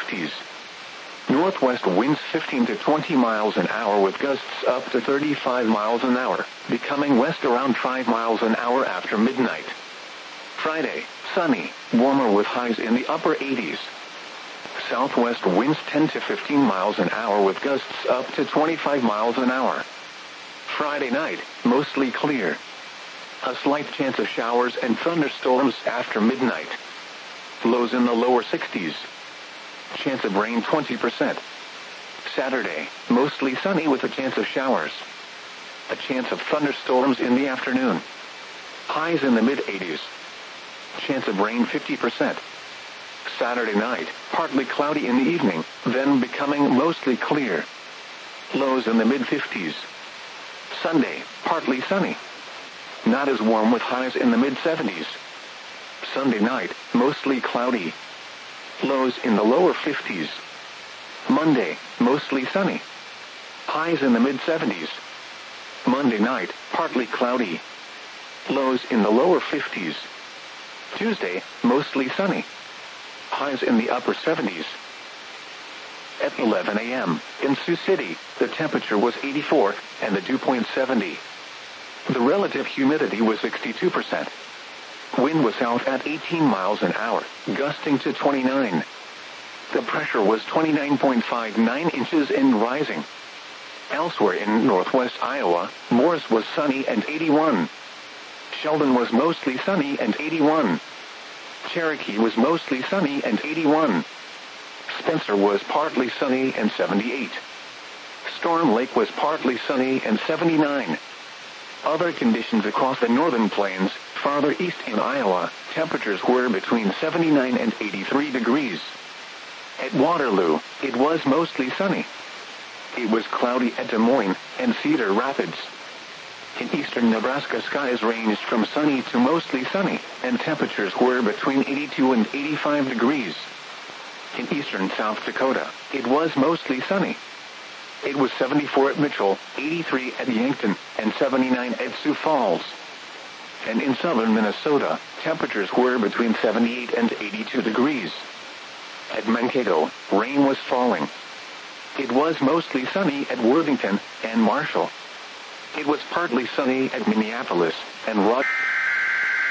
50s. Northwest winds 15 to 20 miles an hour with gusts up to 35 miles an hour, becoming west around 5 miles an hour after midnight. Friday, sunny, warmer with highs in the upper 80s. Southwest winds 10 to 15 miles an hour with gusts up to 25 miles an hour. Friday night, mostly clear. A slight chance of showers and thunderstorms after midnight. Lows in the lower 60s. Chance of rain 20%. Saturday, mostly sunny with a chance of showers. A chance of thunderstorms in the afternoon. Highs in the mid-80s. Chance of rain 50%. Saturday night, partly cloudy in the evening, then becoming mostly clear. Lows in the mid-50s. Sunday, partly sunny. Not as warm with highs in the mid-70s. Sunday night, mostly cloudy. Lows in the lower 50s. Monday, mostly sunny. Highs in the mid-70s. Monday night, partly cloudy. Lows in the lower 50s. Tuesday, mostly sunny. Highs in the upper 70s. At 11 a.m., in Sioux City, the temperature was 84 and the dew point 70. The relative humidity was 62%. Wind was south at 18 miles an hour, gusting to 29. The pressure was 29.59 inches and rising. Elsewhere in northwest Iowa, Morris was sunny and 81. Sheldon was mostly sunny and 81. Cherokee was mostly sunny and 81. Spencer was partly sunny and 78. Storm Lake was partly sunny and 79. Other conditions across the northern plains, farther east in Iowa, temperatures were between 79 and 83 degrees. At Waterloo, it was mostly sunny. It was cloudy at Des Moines and Cedar Rapids. In eastern Nebraska, skies ranged from sunny to mostly sunny, and temperatures were between 82 and 85 degrees. In eastern South Dakota, it was mostly sunny. It was 74 at Mitchell, 83 at Yankton, and 79 at Sioux Falls. And in southern Minnesota, temperatures were between 78 and 82 degrees. At Mankato, rain was falling. It was mostly sunny at Worthington and Marshall. It was partly sunny at Minneapolis and Rock.